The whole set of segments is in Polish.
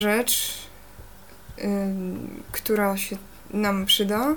rzecz, która się nam przyda,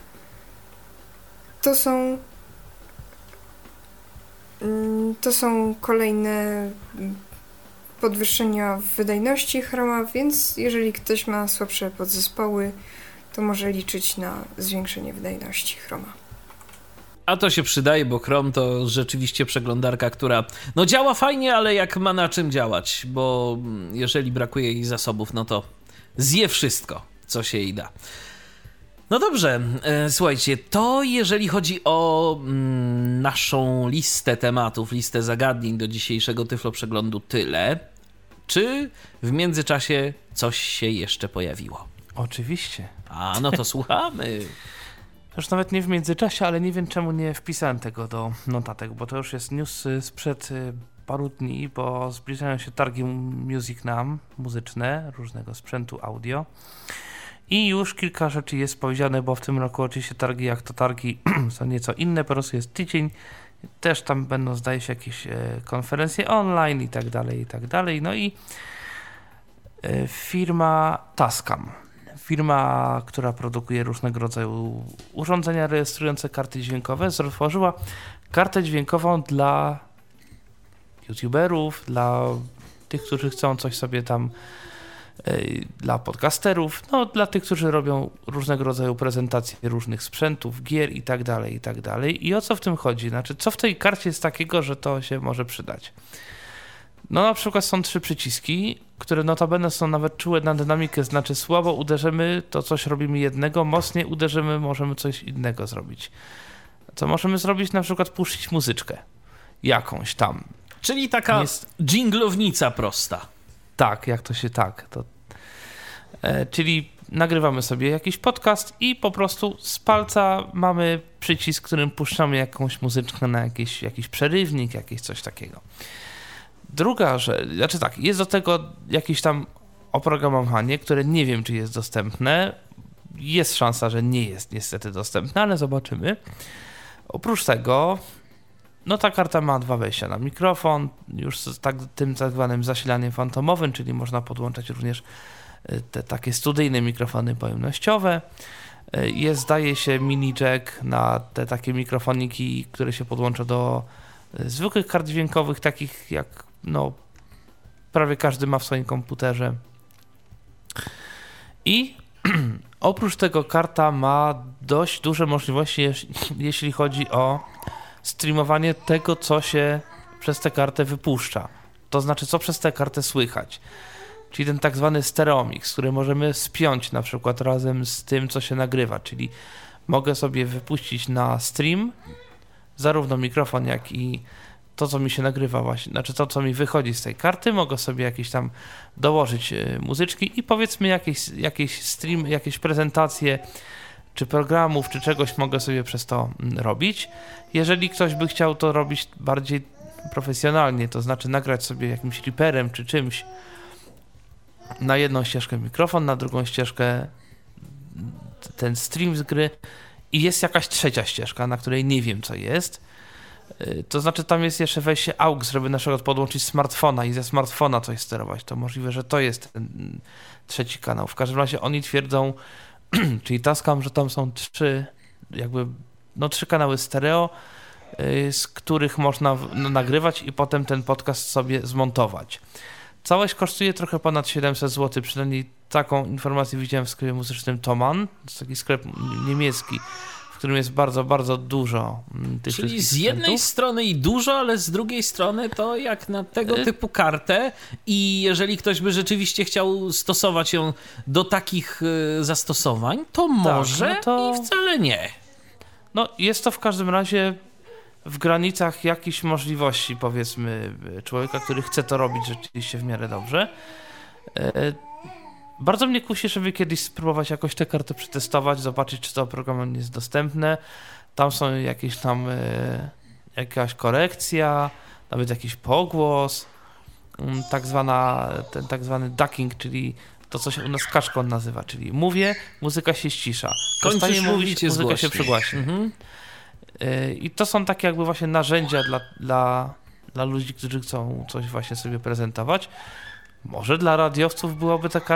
to są kolejne podwyższenia wydajności Chroma, więc jeżeli ktoś ma słabsze podzespoły, to może liczyć na zwiększenie wydajności Chroma. A to się przydaje, bo Chrome to rzeczywiście przeglądarka, która no działa fajnie, ale jak ma na czym działać, bo jeżeli brakuje jej zasobów, no to zje wszystko, co się jej da. No dobrze, słuchajcie, to jeżeli chodzi o naszą listę tematów, listę zagadnień do dzisiejszego Tyflo Przeglądu tyle. Czy w międzyczasie coś się jeszcze pojawiło? Oczywiście. A, no to słuchamy. Już nawet nie w międzyczasie, ale nie wiem czemu nie wpisałem tego do notatek, bo to już jest news sprzed paru dni, bo zbliżają się targi Music NAMM muzyczne, różnego sprzętu audio. I już kilka rzeczy jest powiedziane, bo w tym roku oczywiście targi jak to targi są nieco inne, po prostu jest tydzień. Też tam będą, zdaje się, jakieś konferencje online i tak dalej, i tak dalej. No i firma Tascam, firma, która produkuje różnego rodzaju urządzenia rejestrujące karty dźwiękowe, stworzyła kartę dźwiękową dla youtuberów, dla tych, którzy chcą coś sobie tam, dla podcasterów, no dla tych, którzy robią różnego rodzaju prezentacje różnych sprzętów, gier i tak dalej, i tak dalej. I o co w tym chodzi? Znaczy, co w tej karcie jest takiego, że to się może przydać? No na przykład są 3 przyciski, które notabene są nawet czułe na dynamikę, znaczy słabo uderzymy, to coś robimy jednego, mocniej uderzymy, możemy coś innego zrobić. Co możemy zrobić? Na przykład puścić muzyczkę. Jakąś tam. Czyli taka dżinglownica prosta. Tak, jak to się tak. Czyli nagrywamy sobie jakiś podcast i po prostu z palca mamy przycisk, którym puszczamy jakąś muzyczkę na jakiś przerywnik, jakieś coś takiego. Druga rzecz, znaczy tak, jest do tego jakieś tam oprogramowanie, które nie wiem, czy jest dostępne. Jest szansa, że nie jest niestety dostępne, ale zobaczymy. Oprócz tego, no ta karta ma 2 wejścia na mikrofon, już z tym tak zwanym zasilaniem fantomowym, czyli można podłączać również te takie studyjne mikrofony pojemnościowe. Jest, zdaje się, mini jack na te takie mikrofoniki, które się podłącza do zwykłych kart dźwiękowych, takich jak no prawie każdy ma w swoim komputerze. I oprócz tego karta ma dość duże możliwości, jeśli chodzi o streamowanie tego, co się przez tę kartę wypuszcza. To znaczy, co przez tę kartę słychać. Czyli ten tak zwany stereomix, który możemy spiąć na przykład razem z tym, co się nagrywa. Czyli mogę sobie wypuścić na stream zarówno mikrofon, jak i to, co mi się nagrywa właśnie, znaczy to, co mi wychodzi z tej karty, mogę sobie jakieś tam dołożyć muzyczki i powiedzmy jakieś stream, jakieś prezentacje czy programów, czy czegoś mogę sobie przez to robić. Jeżeli ktoś by chciał to robić bardziej profesjonalnie, to znaczy nagrać sobie jakimś reaperem czy czymś na jedną ścieżkę mikrofon, na drugą ścieżkę ten stream z gry i jest jakaś trzecia ścieżka, na której nie wiem, co jest. To znaczy tam jest jeszcze wejście AUX, żeby na przykład podłączyć smartfona i ze smartfona coś sterować. To możliwe, że to jest ten trzeci kanał. W każdym razie oni twierdzą, czyli Tascam, że tam są 3 kanały stereo, z których można nagrywać i potem ten podcast sobie zmontować. Całość kosztuje trochę ponad 700 zł, przynajmniej taką informację widziałem w sklepie muzycznym Thomann. To jest taki sklep niemiecki, w którym jest bardzo, bardzo dużo tych Czyli wszystkich z jednej sprzętów. strony i dużo, ale z drugiej strony to jak na tego typu kartę i jeżeli ktoś by rzeczywiście chciał stosować ją do takich zastosowań, to może i wcale nie. No jest to w każdym razie w granicach jakichś możliwości, powiedzmy, człowieka, który chce to robić rzeczywiście w miarę dobrze. Bardzo mnie kusi, żeby kiedyś spróbować jakoś tę kartę przetestować, zobaczyć, czy to oprogramowanie jest dostępne. Tam są jakieś jakaś korekcja, nawet jakiś pogłos, ten tak zwany ducking, czyli to, co się u nas kaczką nazywa, czyli mówię, muzyka się ścisza. Przestaję mówić, muzyka się przygłaśnia. I to są takie jakby właśnie narzędzia dla ludzi, którzy chcą coś właśnie sobie prezentować. Może dla radiowców byłaby ta